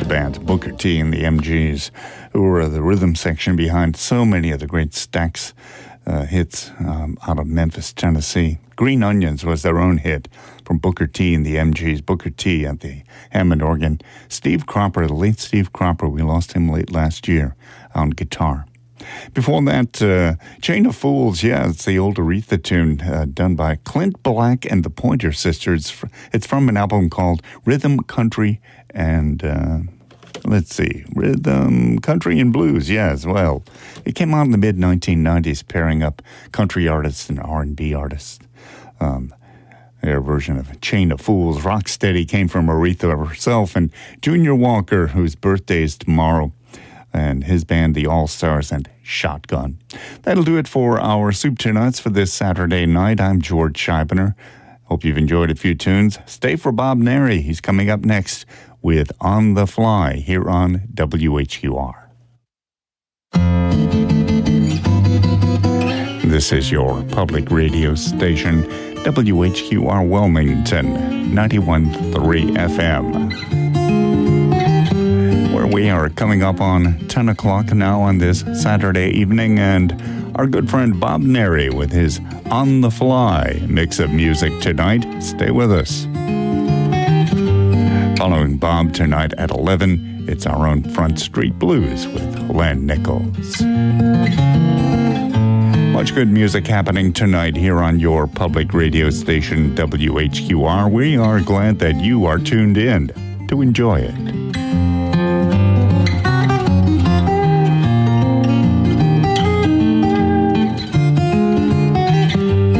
band, Booker T and the MGs, who were the rhythm section behind so many of the great Stax hits out of Memphis, Tennessee. Green Onions was their own hit from Booker T and the MGs. Booker T at the Hammond organ. Steve Cropper, the late Steve Cropper, we lost him late last year on guitar. Before that, Chain of Fools, yeah, it's the old Aretha tune done by Clint Black and the Pointer Sisters. It's from an album called Rhythm, Country, and Rhythm, Country, and Blues, yeah, as well. It came out in the mid-1990s, pairing up country artists and R&B artists. Their version of Chain of Fools. Rocksteady came from Aretha herself, and Junior Walker, whose birthday is tomorrow, and his band, the All-Stars, and Shotgun. That'll do it for our Soup to Nuts for this Saturday night. I'm George Scheibner. Hope you've enjoyed a few tunes. Stay for Bob Neri. He's coming up next with On the Fly here on WHQR. This is your public radio station, WHQR Wilmington, 91.3 FM. Where we are coming up on 10 o'clock now on this Saturday evening, and our good friend Bob Neri with his On the Fly mix of music tonight. Stay with us. Following Bob tonight at 11, it's our own Front Street Blues with Len Nichols. Much good music happening tonight here on your public radio station, WHQR. We are glad that you are tuned in to enjoy it.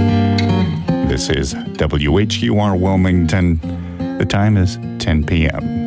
This is WHQR Wilmington. The time is 10 p.m.